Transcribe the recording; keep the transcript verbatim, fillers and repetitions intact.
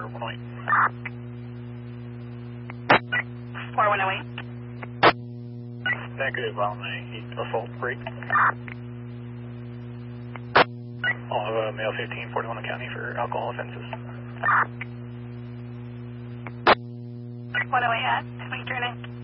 one oh eight. four one oh eight. Negative on the heat assault break. I'll have a male fifteen, forty-one County for alcohol offenses. one oh eight at, speak your name.